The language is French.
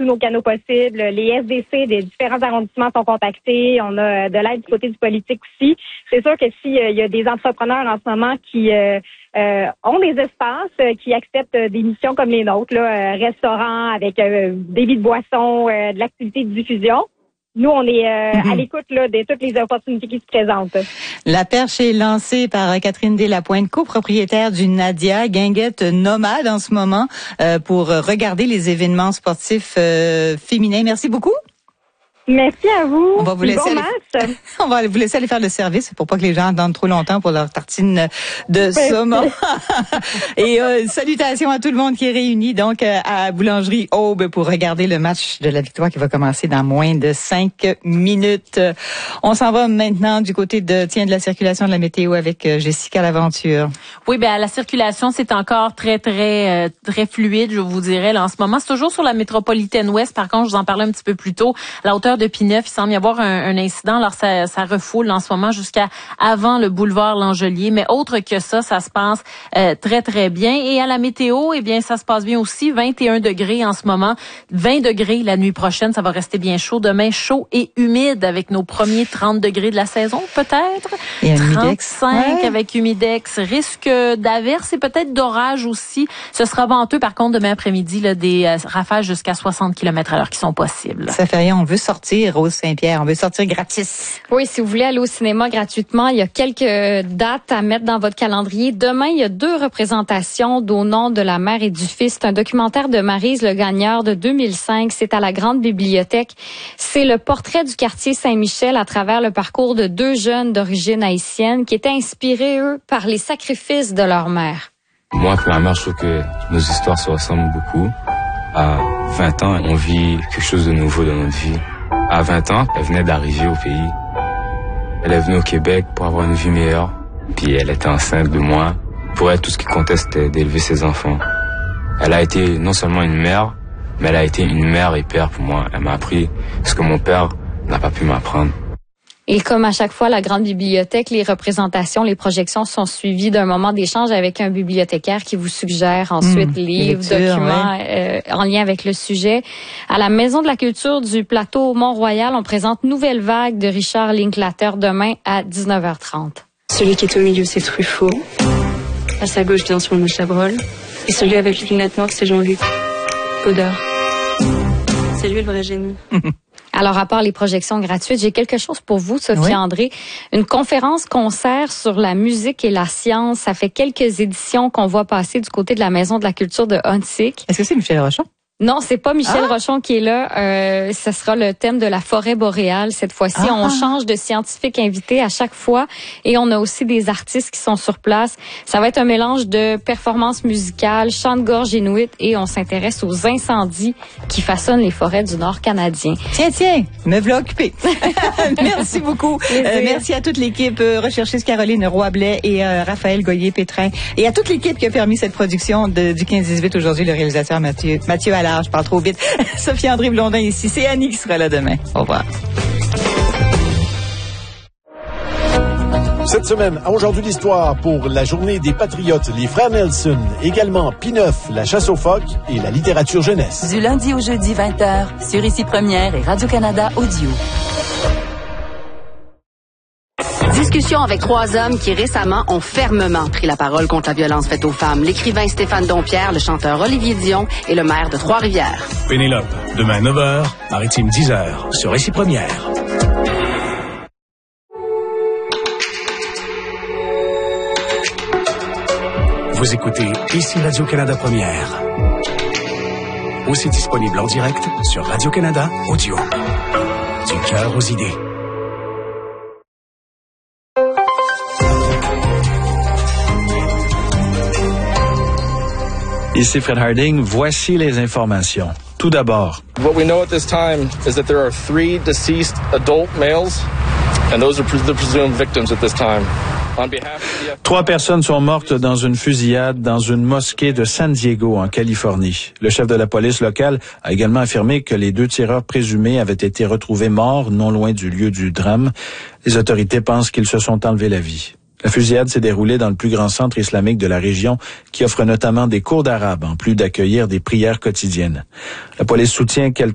tous nos canaux possibles. Les SDC des différents arrondissements sont contactés. On a de l'aide du côté du politique aussi. C'est sûr que s'il y a des entrepreneurs en ce moment qui ont des espaces, qui acceptent des missions comme les nôtres, là, restaurants avec débit de boissons, de l'activité de diffusion, nous, on est à l'écoute là, de toutes les opportunités qui se présentent. La perche est lancée par Catherine Delapointe, copropriétaire du Nadia, guinguette nomade en ce moment, pour regarder les événements sportifs féminins. Merci beaucoup. Merci à vous. On va vous laisser on va vous laisser aller faire le service pour pas que les gens attendent trop longtemps pour leur tartine de saumon. Et salutations à tout le monde qui est réuni donc à Boulangerie Aube pour regarder le match de la victoire qui va commencer dans moins de 5 minutes. On s'en va maintenant du côté de la circulation de la météo avec Jessica Laventure. Oui, ben la circulation c'est encore très fluide, je vous dirais là en ce moment. C'est toujours sur la métropolitaine ouest. Par contre, je vous en parlais un petit peu plus tôt, à la hauteur de P9, il semble y avoir un incident. Alors, ça refoule en ce moment jusqu'à avant le boulevard Langelier. Mais autre que ça se passe très bien. Et à la météo, eh bien, ça se passe bien aussi. 21 degrés en ce moment. 20 degrés la nuit prochaine. Ça va rester bien chaud. Demain, chaud et humide avec nos premiers 30 degrés de la saison, peut-être. Et un 35 avec humidex. Risque d'averse et peut-être d'orage aussi. Ce sera venteux, par contre, demain après-midi, là, des rafales jusqu'à 60 km/h qui sont possibles. Ça fait rien. On veut sortir, Rose Saint-Pierre. On veut sortir gratis. Oui, si vous voulez aller au cinéma gratuitement, il y a quelques dates à mettre dans votre calendrier. Demain, il y a 2 représentations d'Au nom de la mère et du fils. C'est un documentaire de Maryse Le Gagneur de 2005. C'est à la Grande Bibliothèque. C'est le portrait du quartier Saint-Michel à travers le parcours de 2 jeunes d'origine haïtienne qui étaient inspirés, eux, par les sacrifices de leur mère. Moi, premièrement, je trouve que nos histoires se ressemblent beaucoup. À 20 ans, on vit quelque chose de nouveau dans notre vie. À 20 ans, elle venait d'arriver au pays. Elle est venue au Québec pour avoir une vie meilleure. Puis elle était enceinte de moi. Pour elle, tout ce qui comptait, c'était d'élever ses enfants. Elle a été non seulement une mère, mais elle a été une mère et père pour moi. Elle m'a appris ce que mon père n'a pas pu m'apprendre. Et comme à chaque fois, la Grande Bibliothèque, les représentations, les projections sont suivies d'un moment d'échange avec un bibliothécaire qui vous suggère ensuite livres, documents en lien avec le sujet. À la Maison de la Culture du Plateau Mont-Royal, on présente Nouvelle Vague de Richard Linklater demain à 19h30. Celui qui est au milieu, c'est Truffaut. À sa gauche, bien sûr, le Chabrol. Et celui avec les lunettes noires, c'est Jean-Luc Godard. C'est lui le vrai génie. Alors, à part les projections gratuites, j'ai quelque chose pour vous, Sophie André. Une conférence-concert sur la musique et la science. Ça fait quelques éditions qu'on voit passer du côté de la Maison de la Culture de Huntsic. Est-ce que c'est Michel Rochon? Non, c'est pas Michel Rochon qui est là. Ce sera le thème de la forêt boréale cette fois-ci. On change de scientifiques invités à chaque fois et on a aussi des artistes qui sont sur place. Ça va être un mélange de performances musicales, chants de gorge inuit et on s'intéresse aux incendies qui façonnent les forêts du Nord canadien. Tiens, me voilà occupée. Merci beaucoup. Merci à toute l'équipe, recherchiste Caroline Roy-Blais et Raphaël Goyer-Pétrin et à toute l'équipe qui a permis cette production du 15-18 aujourd'hui, le réalisateur Mathieu Allard. Je parle trop vite. Sophie André Blondin ici. C'est Annie qui sera là demain. Au revoir. Cette semaine, à Aujourd'hui l'Histoire, pour la journée des Patriotes, les Frères Nelson, également P9, la chasse aux phoques et la littérature jeunesse. Du lundi au jeudi 20h, sur Ici Première et Radio-Canada Audio. Discussion avec 3 hommes qui récemment ont fermement pris la parole contre la violence faite aux femmes. L'écrivain Stéphane Dompierre, le chanteur Olivier Dion et le maire de Trois-Rivières. Pénélope, demain 9h, Maritime 10h, sur Ici Première. Vous écoutez Ici Radio-Canada Première. Aussi disponible en direct sur Radio-Canada Audio. Du cœur aux idées. Ici Fred Harding, voici les informations. Tout d'abord. What we know at this time is that there are 3 deceased adult males, and those are the presumed victims at this time. 3 personnes sont mortes dans une fusillade dans une mosquée de San Diego, en Californie. Le chef de la police locale a également affirmé que les 2 tireurs présumés avaient été retrouvés morts non loin du lieu du drame. Les autorités pensent qu'ils se sont enlevés la vie. La fusillade s'est déroulée dans le plus grand centre islamique de la région qui offre notamment des cours d'arabe en plus d'accueillir des prières quotidiennes. La police soutient qu'elle